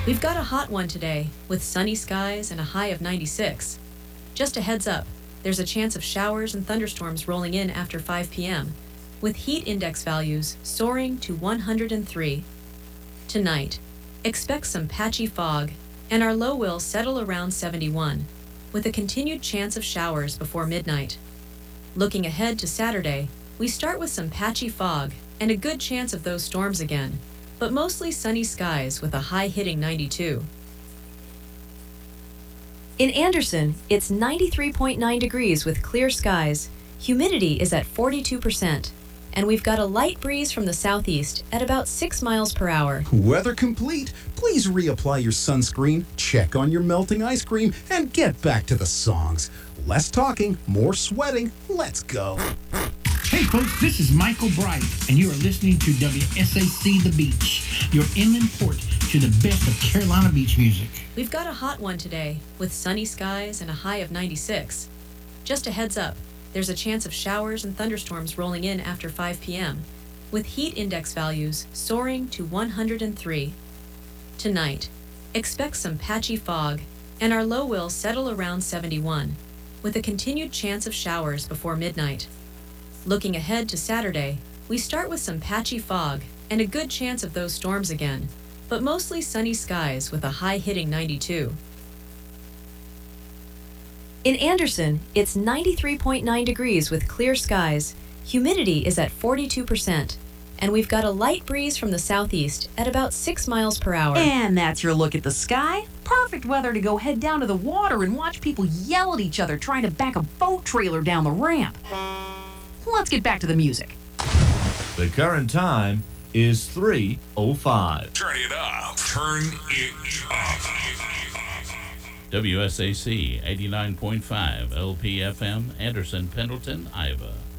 We've got a hot one today, with sunny skies and a high of 96. Just a heads up, there's a chance of showers and thunderstorms rolling in after 5 p.m., with heat index values soaring to 103. Tonight, expect some patchy fog, and our low will settle around 71, with a continued chance of showers before midnight. Looking ahead to Saturday, we start with some patchy fog and a good chance of those storms again, but mostly sunny skies with a high hitting 92. In Anderson, it's 93.9 degrees with clear skies. Humidity is at 42%, and we've got a light breeze from the southeast at about 6 miles per hour. Weather complete. Please reapply your sunscreen, check on your melting ice cream, and get back to the songs. Less talking, more sweating. Let's go. Hey folks, this is Michael Bright, and you are listening to WSAC The Beach, your inland port to the best of Carolina beach music. We've got a hot one today, with sunny skies and a high of 96. Just a heads up, there's a chance of showers and thunderstorms rolling in after 5 p.m., with heat index values soaring to 103. Tonight, expect some patchy fog, and our low will settle around 71, with a continued chance of showers before midnight. Looking ahead to Saturday, we start with some patchy fog and a good chance of those storms again, but mostly sunny skies with a high hitting 92. In Anderson, it's 93.9 degrees with clear skies. Humidity is at 42%, and we've got a light breeze from the southeast at about 6 miles per hour. And that's your look at the sky. Perfect weather to go head down to the water and watch people yell at each other trying to back a boat trailer down the ramp. Let's get back to the music. The current time is 3:05. Turn it up. Turn it up. WSAC 89.5 LPFM, Anderson, Pendleton, Iowa.